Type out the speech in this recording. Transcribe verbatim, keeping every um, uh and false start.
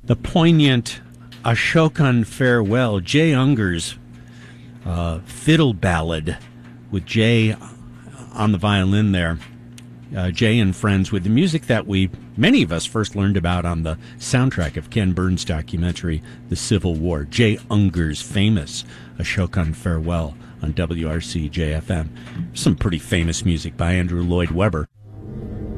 The poignant Ashokan Farewell, Jay Unger's uh, fiddle ballad with Jay on the violin there. Uh, Jay and Friends, with the music that we, many of us, first learned about on the soundtrack of Ken Burns' documentary, The Civil War. Jay Unger's famous Ashokan Farewell on W R C J F M. Some pretty famous music by Andrew Lloyd Webber.